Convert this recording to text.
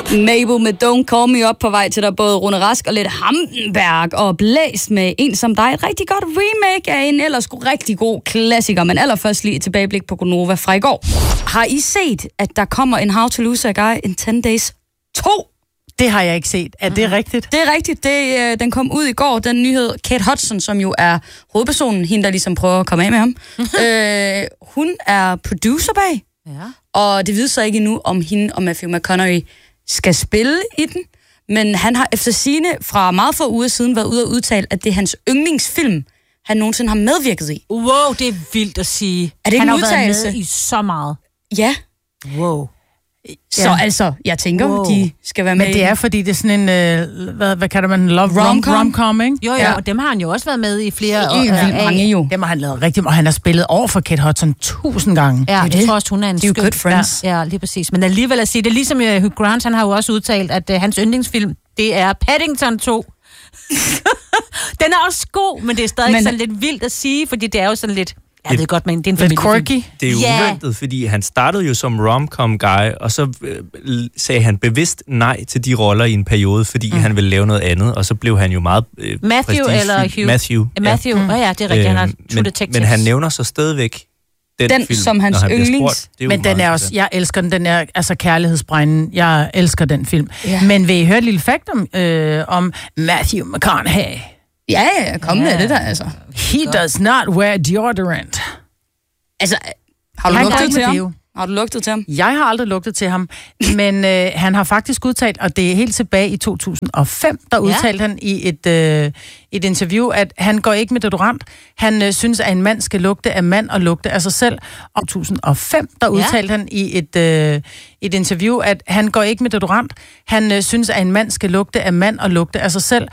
Mabel med Don't Call Me Up på vej til dig, både Rune Rask og lidt Hamdenberg og Blæs med En som dig. Et rigtig godt remake af en ellers rigtig god klassiker, men allerførst lige et tilbageblik på Gonova fra i går. Har I set, at der kommer en How to Lose a Guy in 10 Days 2? Det har jeg ikke set. Er det rigtigt? Det er rigtigt. Den kom ud i går, den nyhed. Kate Hudson, som jo er hovedpersonen, hende der ligesom prøver at komme af med ham. Hun er producer bag. Ja. Og det ved så ikke endnu, om hende og Matthew McConaughey skal spille i den. Men han har efter sigende fra meget få uger siden været ude og udtale, at det er hans yndlingsfilm, han nogensinde har medvirket i. Wow, det er vildt at sige. Er det han en har udtalelse? været med i så meget. Ja. Wow. Så altså, jeg tænker, de skal være med. Men det er, fordi det er sådan en, hvad kalder man, rom-com, ikke? Jo, og dem har han jo også været med i flere år. Mange jo. Dem har han lavet rigtig, og han har spillet over for Kate Hudson 1000 gange. Ja, jeg tror også, hun er en skøn. Good friends. Ja, lige præcis. Men alligevel at sige, det er ligesom Hugh Grant, han har jo også udtalt, at hans yndlingsfilm, det er Paddington 2. Den er også god, men det er stadig sådan lidt vildt at sige, fordi det er jo sådan lidt... Jeg ved godt, men det er en familiefilm. Det er jo uventet, fordi han startede jo som rom-com guy, og så sagde han bevidst nej til de roller i en periode, fordi han ville lave noget andet, og så blev han jo meget Matthew eller Hugh? Matthew, ja, det er rigtigt, han har True Detectives. Men han nævner så stadigvæk den film, som hans yndlings. Men den er også, jeg elsker den er altså kærlighedsbrænden. Jeg elsker den film. Ja. Men vil I høre et lille fact om Matthew McConaughey? Ja, kom med det der, altså. He does not wear deodorant. Altså, har du lugtet til ham? Har du lugtet til ham? Jeg har aldrig lugtet til ham, men han har faktisk udtalt, og det er helt tilbage i 2005, der udtalte han i et interview, at han går ikke med deodorant. Han synes, at en mand skal lugte af mand og lugte af sig selv. Og 2005, der udtalte han i et interview, at han går ikke med deodorant. Han synes, at en mand skal lugte af mand og lugte af sig selv.